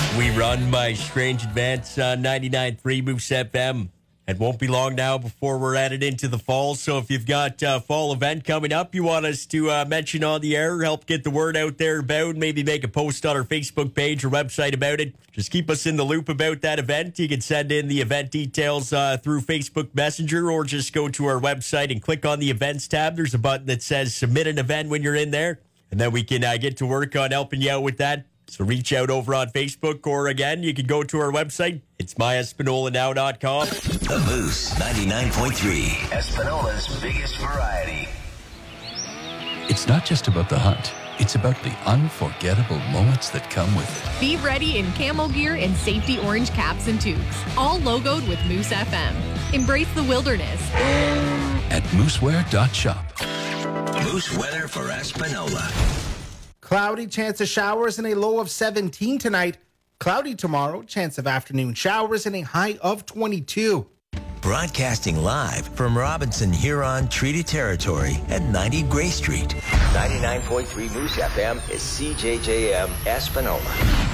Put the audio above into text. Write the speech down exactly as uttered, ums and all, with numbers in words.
We run by Strange Advance on ninety-nine point three Moose F M. It won't be long now before we're headed into the fall. So if you've got a fall event coming up you want us to uh, mention on the air, help get the word out there about, maybe make a post on our Facebook page or website about it, just keep us in the loop about that event. You can send in the event details uh, through Facebook Messenger, or just go to our website and click on the events tab. There's a button that says submit an event when you're in there, and then we can uh, get to work on helping you out with that. So reach out over on Facebook, or again, you can go to our website. It's my espanola now dot com. The Moose ninety-nine point three, Espanola's biggest variety. It's not just about the hunt. It's about the unforgettable moments that come with it. Be ready in camo gear and safety orange caps and tubes, all logoed with Moose F M. Embrace the wilderness at mooseware dot shop. Moose weather for Espanola. Cloudy, chance of showers and a low of seventeen tonight. Cloudy tomorrow, chance of afternoon showers and a high of twenty-two. Broadcasting live from Robinson Huron Treaty Territory at ninety Gray Street. ninety-nine point three Moose F M is C J J M Espanola.